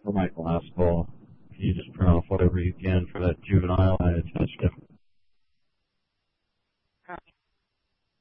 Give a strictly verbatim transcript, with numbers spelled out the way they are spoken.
for Michael Haskell. Can you just print off whatever you can for that juvenile? I had touched him.